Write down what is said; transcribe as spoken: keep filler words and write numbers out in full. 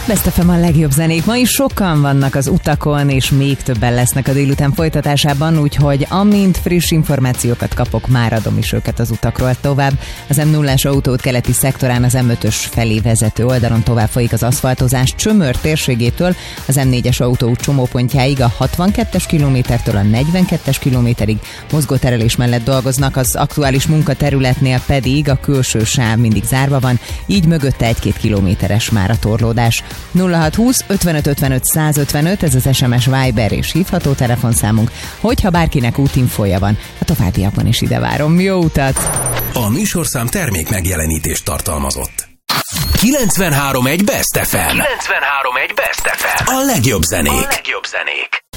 Best ef em a legjobb zenék. Ma is sokan vannak az utakon, és még többen lesznek a délután folytatásában, úgyhogy amint friss információkat kapok, már adom is őket az utakról tovább. Az em nullás autóút keleti szektorán az em ötös felé vezető oldalon tovább folyik az aszfaltozás Csömör térségétől az em négyes autóút csomópontjáig, a hatvankettes kilométertől a negyvenkettes kilométerig mozgóterelés mellett dolgoznak, az aktuális munkaterületnél pedig a külső sáv mindig zárva van, így mögötte egy-két kilométeres már a torlódás. nulla hat húsz ötvenöt ötvenöt száz ötvenöt, ez az es em es, Viber és hívható telefonszámunk, hogyha bárkinek útinfója van, a továbbiakban is ide várom. Jó utat! A műsorszám termék megjelenítést tartalmazott. kilencvenhárom egy Best ef em. kilencvenhárom egy Best ef em. A legjobb zenék. A legjobb zenék.